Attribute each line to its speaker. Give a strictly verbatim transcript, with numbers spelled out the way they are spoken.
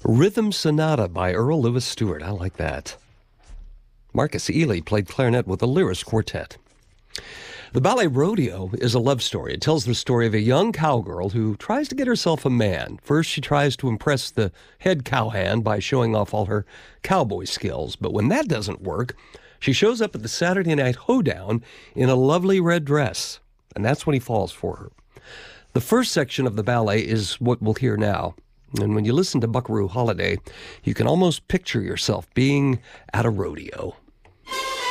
Speaker 1: Rhythm Sonata by Earl Lewis Stewart. I like that. Marcus Ely played clarinet with the Lyris Quartet. The ballet Rodeo is a love story. It tells the story of a young cowgirl who tries to get herself a man. First, she tries to impress the head cowhand by showing off all her cowboy skills. But when that doesn't work, she shows up at the Saturday night hoedown in a lovely red dress. And that's when he falls for her. The first section of the ballet is what we'll hear now. And when you listen to Buckaroo Holiday, you can almost picture yourself being at a rodeo.